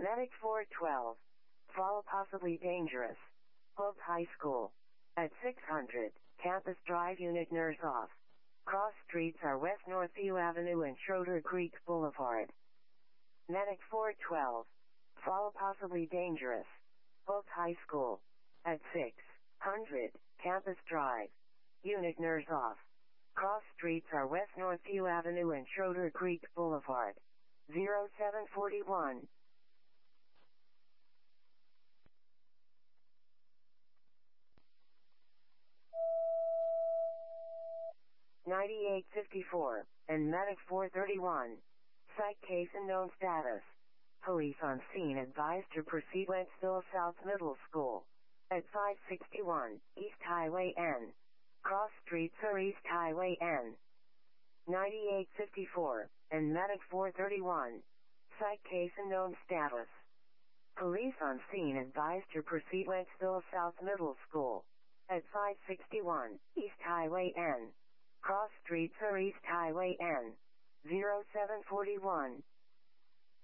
Medic 412. Fall possibly dangerous. Hope High School. At 600, Campus Drive. Unit nurse off. Cross streets are West Northview Avenue and Schroeder Creek Boulevard. Medic 412. Fall possibly dangerous. Hope High School. At 600, Campus Drive. Unit nurse off. Cross streets are West Northview Avenue and Schroeder Creek Boulevard. 0741. $98.54, and Medic 431. Psych case unknown status. Police on scene advised to proceed Wentzville South Middle School. At 561, East Highway N. Cross streets are East Highway N. 98.54, and Medic 431. Psych case unknown status. Police on scene advised to proceed Wentzville South Middle School. At 561, East Highway N. Cross streets are East Highway N. 0741.